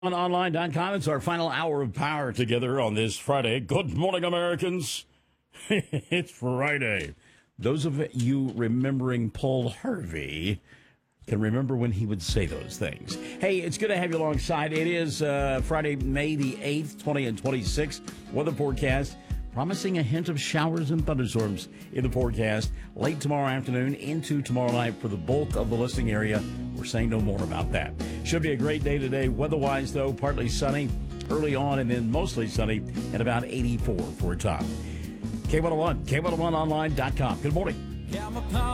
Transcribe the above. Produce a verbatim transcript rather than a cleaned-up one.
on online dot com. It's our final hour of power together on this Friday. Good morning, Americans. It's Friday. Those of you remembering Paul Harvey can remember when he would say those things. Hey, it's good to have you alongside. It is uh, Friday, May the eighth, twenty and twenty-six. Weather forecast promising a hint of showers and thunderstorms in the forecast late tomorrow afternoon into tomorrow night for the bulk of the listing area. We're saying no more about that. Should be a great day today. Weather-wise, though, partly sunny early on and then mostly sunny at about eighty-four for a top. K one oh one, K one oh one online dot com. Good morning.